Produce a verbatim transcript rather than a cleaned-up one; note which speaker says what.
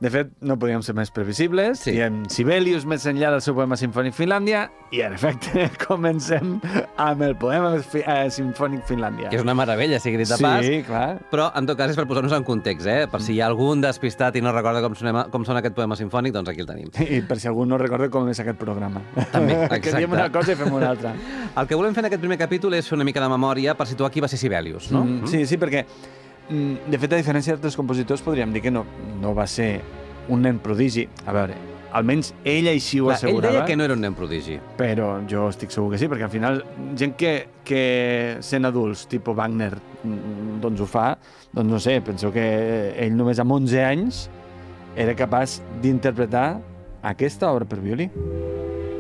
Speaker 1: De fet, no podíem ser més previsibles.
Speaker 2: Sí.
Speaker 1: Diem Sibelius més enllà del seu poema sinfònic Finlàndia i, en efecte, comencem amb el poema fi, eh, sinfònic Finlàndia.
Speaker 2: Que és una meravella, sigui dit de
Speaker 1: sí,
Speaker 2: pas.
Speaker 1: Sí, clar.
Speaker 2: Però, en tot cas, és per posar-nos en context, eh? Per si hi ha algun despistat i no recorda com, sonem, com sona aquest poema sinfònic, doncs aquí el tenim.
Speaker 1: I per si algú no recorda com és aquest programa.
Speaker 2: També, exacte.
Speaker 1: Que diem una cosa i fem una altra.
Speaker 2: El que volem fer en aquest primer capítol és fer una mica de memòria per situar qui va ser Sibelius, no?
Speaker 1: Mm, sí, sí, perquè, de fet, a diferència d'altres compositors, podríem dir que no, no va ser un nen prodigi. A veure, almenys ell així ho
Speaker 2: Clar,
Speaker 1: assegurava.
Speaker 2: Ell deia que no era un nen prodigi.
Speaker 1: Però jo estic segur que sí, perquè al final gent que, que sent adults, tipus Wagner, doncs ho fa, doncs no sé, penso que ell només amb onze anys era capaç d'interpretar aquesta obra per violí.